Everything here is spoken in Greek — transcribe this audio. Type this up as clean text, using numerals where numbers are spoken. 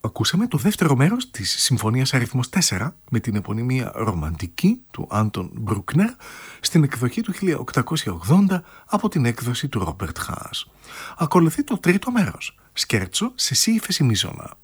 Ακούσαμε το δεύτερο μέρος της Συμφωνίας αριθμός 4 με την επωνυμία Ρομαντική του Άντων Μπρούκνερ στην εκδοχή του 1880 από την έκδοση του Ρόμπερτ Χάς. Ακολουθεί το τρίτο μέρος, σκέρτσο σε σι ύφεση μίζωνα.